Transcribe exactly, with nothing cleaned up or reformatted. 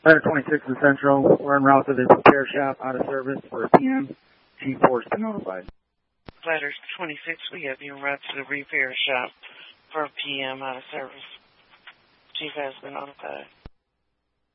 Ladder twenty-six in Central. We're en route to the repair shop out of service for a P M. Chief four has been notified. Ladder twenty-six, we have you en route to the repair shop for a P M out of service. Chief has been notified.